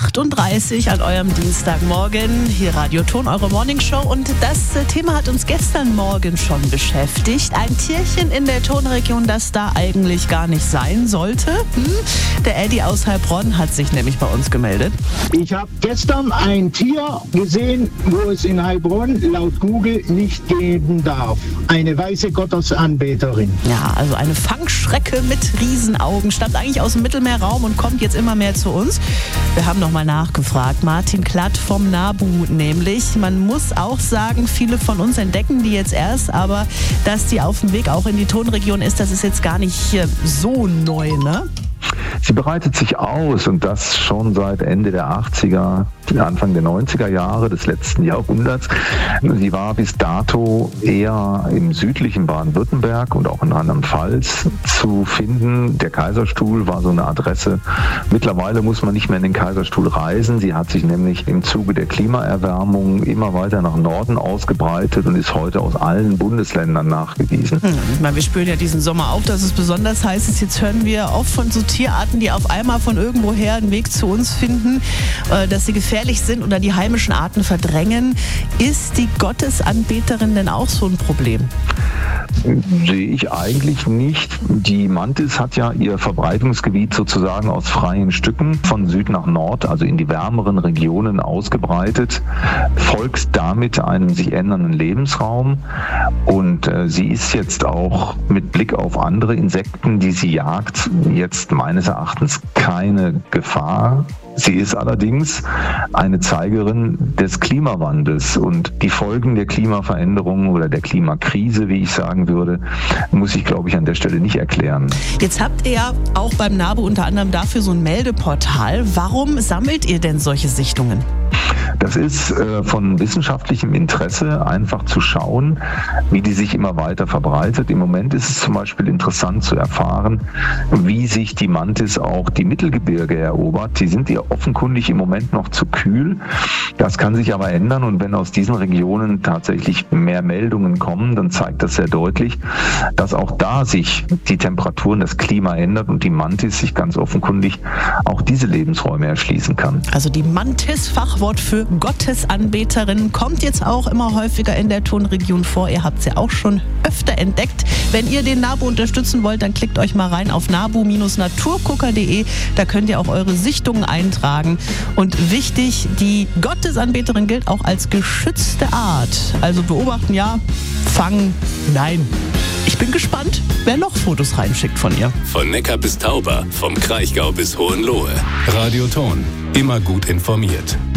8:30 an eurem Dienstagmorgen. Hier Radio Ton, eure Morningshow. Und das Thema hat uns gestern Morgen schon beschäftigt. Ein Tierchen in der Tonregion, das da eigentlich gar nicht sein sollte. Der Eddie aus Heilbronn hat sich nämlich bei uns gemeldet. Ich habe gestern ein Tier gesehen, wo es in Heilbronn laut Google nicht geben darf. Eine weiße Gottesanbeterin. Ja, also eine Fangschrecke mit Riesenaugen. Stammt eigentlich aus dem Mittelmeerraum und kommt jetzt immer mehr zu uns. Wir haben nochmal nachgefragt. Martin Klatt vom NABU nämlich. Man muss auch sagen, viele von uns entdecken die jetzt erst, aber dass die auf dem Weg auch in die Tonregion ist, das ist jetzt gar nicht so neu, ne? Sie bereitet sich aus und das schon seit Ende der 80er, Anfang der 90er Jahre des letzten Jahrhunderts. Sie war bis dato eher im südlichen Baden-Württemberg und auch in Rheinland-Pfalz zu finden. Der Kaiserstuhl war so eine Adresse. Mittlerweile muss man nicht mehr in den Kaiserstuhl reisen. Sie hat sich nämlich im Zuge der Klimaerwärmung immer weiter nach Norden ausgebreitet und ist heute aus allen Bundesländern nachgewiesen. Ich meine, wir spüren ja diesen Sommer auch, dass es besonders heiß ist. Jetzt hören wir oft von so Tierarten, die auf einmal von irgendwoher einen Weg zu uns finden, dass sie gefährlich sind oder die heimischen Arten verdrängen. Ist die Gottesanbeterin denn auch so ein Problem? Sehe ich eigentlich nicht. Die Mantis hat ja ihr Verbreitungsgebiet sozusagen aus freien Stücken von Süd nach Nord, also in die wärmeren Regionen ausgebreitet, folgt damit einem sich ändernden Lebensraum und sie ist jetzt auch mit Blick auf andere Insekten, die sie jagt, jetzt meines Erachtens keine Gefahr. Sie ist allerdings eine Zeigerin des Klimawandels und die Folgen der Klimaveränderung oder der Klimakrise, wie ich sagen würde, muss ich, glaube ich, an der Stelle nicht erklären. Jetzt habt ihr ja auch beim NABU unter anderem dafür so ein Meldeportal. Warum sammelt ihr denn solche Sichtungen? Das ist von wissenschaftlichem Interesse, einfach zu schauen, wie die sich immer weiter verbreitet. Im Moment ist es zum Beispiel interessant zu erfahren, wie sich die Mantis auch die Mittelgebirge erobert. Die sind ihr offenkundig im Moment noch zu kühl. Das kann sich aber ändern und wenn aus diesen Regionen tatsächlich mehr Meldungen kommen, dann zeigt das sehr deutlich, dass auch da sich die Temperaturen, das Klima ändert und die Mantis sich ganz offenkundig auch diese Lebensräume erschließen kann. Also die Mantis, Fachwort für Gottesanbeterin, kommt jetzt auch immer häufiger in der Tonregion vor. Ihr habt sie auch schon öfter entdeckt. Wenn ihr den NABU unterstützen wollt, dann klickt euch mal rein auf nabu-naturgucker.de. Da könnt ihr auch eure Sichtungen eintragen. Und wichtig, die Gottesanbeterin gilt auch als geschützte Art. Also beobachten ja, fangen nein. Ich bin gespannt, wer noch Fotos reinschickt von ihr. Von Neckar bis Tauber, vom Kraichgau bis Hohenlohe. Radio Ton, immer gut informiert.